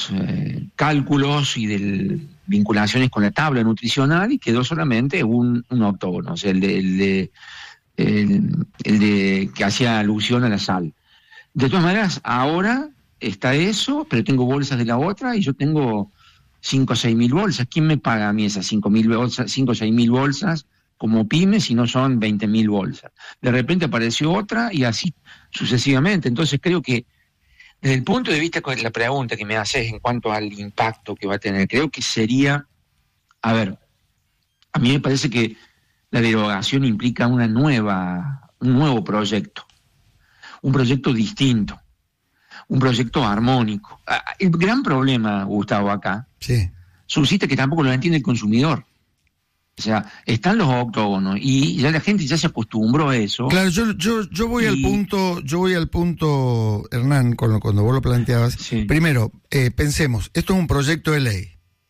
los cálculos y de vinculaciones con la tabla nutricional, y quedó solamente un octógono, o sea, el de que hacía alusión a la sal. De todas maneras, ahora está eso, pero tengo bolsas de la otra y yo tengo 5 o 6 mil bolsas. ¿Quién me paga a mí esas 5 o 6 mil bolsas como pyme si no son 20 mil bolsas? De repente apareció otra y así sucesivamente. Entonces creo que desde el punto de vista de la pregunta que me haces en cuanto al impacto que va a tener, creo que sería, a mí me parece que la derogación implica un nuevo proyecto, un proyecto distinto, un proyecto armónico. El gran problema, Gustavo, acá, suscita que tampoco lo entiende el consumidor. O sea, están los octógonos y ya la gente ya se acostumbró a eso. Claro, yo voy al punto, Hernán, cuando vos lo planteabas. Sí. Primero, pensemos, esto es un proyecto de ley.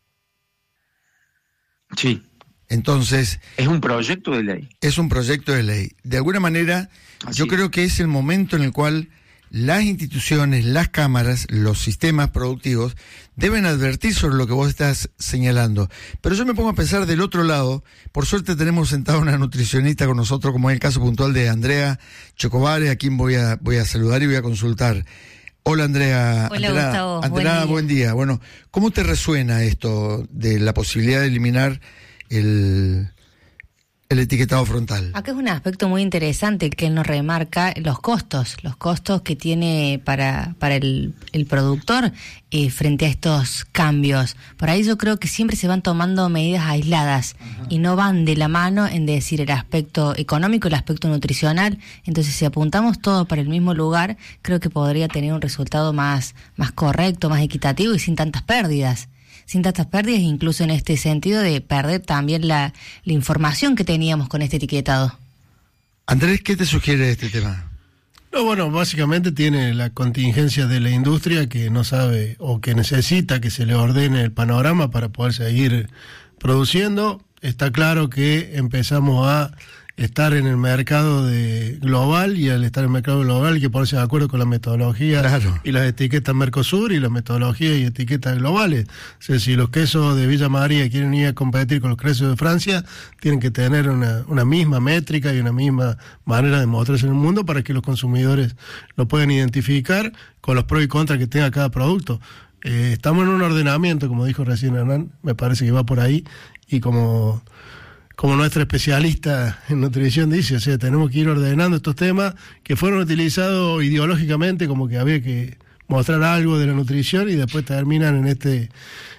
Sí. Entonces... Es un proyecto de ley. Es un proyecto de ley. De alguna manera, yo creo que es el momento en el cual las instituciones, las cámaras, los sistemas productivos deben advertir sobre lo que vos estás señalando. Pero yo me pongo a pensar del otro lado. Por suerte tenemos sentada una nutricionista con nosotros, como es el caso puntual de Andrea Chocovare, a quien voy a saludar y voy a consultar. Hola, Andrea. Hola, Gustavo. Andrea, buen día. Bueno, ¿cómo te resuena esto de la posibilidad de eliminar el etiquetado frontal? Acá es un aspecto muy interesante que él nos remarca, los costos que tiene para el productor frente a estos cambios. Por ahí yo creo que siempre se van tomando medidas aisladas y no van de la mano en decir el aspecto económico, el aspecto nutricional. Entonces, si apuntamos todo para el mismo lugar, creo que podría tener un resultado más correcto, más equitativo y sin tantas pérdidas. Incluso en este sentido de perder también la información que teníamos con este etiquetado. Andrés, ¿qué te sugiere este tema? No, bueno, básicamente tiene la contingencia de la industria que no sabe o que necesita que se le ordene el panorama para poder seguir produciendo. Está claro que empezamos a estar en el mercado global, y al estar en el mercado global hay que ponerse de acuerdo con la metodología y las etiquetas Mercosur y las metodologías y etiquetas globales. O sea, si los quesos de Villa María quieren ir a competir con los quesos de Francia, tienen que tener una misma métrica y una misma manera de mostrarse en el mundo para que los consumidores lo puedan identificar con los pros y contras que tenga cada producto. Estamos en un ordenamiento, como dijo recién Hernán, me parece que va por ahí, y como nuestra especialista en nutrición dice, o sea, tenemos que ir ordenando estos temas que fueron utilizados ideológicamente como que había que mostrar algo de la nutrición, y después terminan en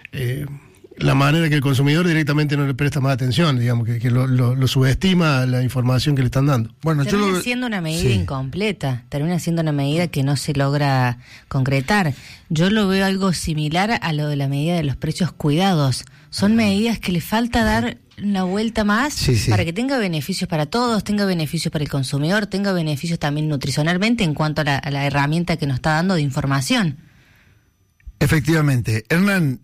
la manera que el consumidor directamente no le presta más atención, digamos, que lo subestima la información que le están dando. Bueno, termina siendo una medida incompleta, termina siendo una medida que no se logra concretar. Yo lo veo algo similar a lo de la medida de los precios cuidados. Son medidas que le falta dar una vuelta más para que tenga beneficios para todos, tenga beneficios para el consumidor, tenga beneficios también nutricionalmente en cuanto a la herramienta que nos está dando de información. Efectivamente. Hernán,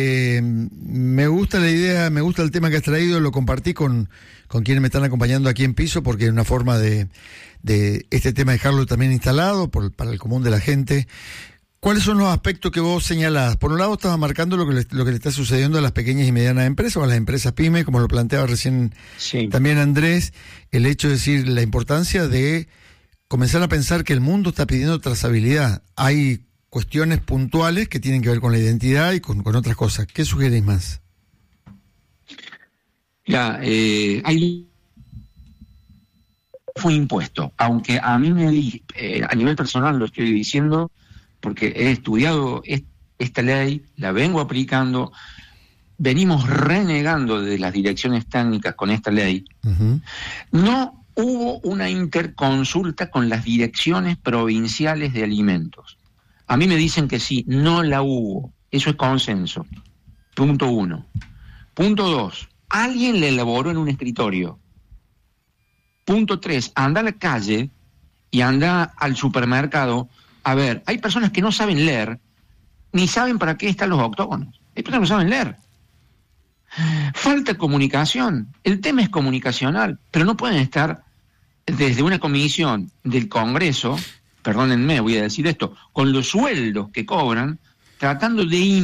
me gusta la idea, me gusta el tema que has traído, lo compartí con quienes me están acompañando aquí en piso, porque es una forma de este tema dejarlo también instalado para el común de la gente. ¿Cuáles son los aspectos que vos señalás? Por un lado, estabas marcando lo que le está sucediendo a las pequeñas y medianas empresas, o a las empresas pyme, como lo planteaba recién también Andrés, el hecho de decir la importancia de comenzar a pensar que el mundo está pidiendo trazabilidad. Hay cuestiones puntuales que tienen que ver con la identidad y con otras cosas. ¿Qué sugerís más? Fue impuesto, aunque a mí a nivel personal lo estoy diciendo, porque he estudiado esta ley, la vengo aplicando, venimos renegando de las direcciones técnicas con esta ley. No hubo una interconsulta con las direcciones provinciales de alimentos. A mí me dicen que sí, no la hubo. Eso es consenso. Punto 1. Punto 2. Alguien la elaboró en un escritorio. Punto 3. Anda a la calle y anda al supermercado. A ver, hay personas que no saben leer, ni saben para qué están los octógonos. Hay personas que no saben leer. Falta comunicación. El tema es comunicacional, pero no pueden estar desde una comisión del Congreso, perdónenme, voy a decir esto, con los sueldos que cobran, tratando de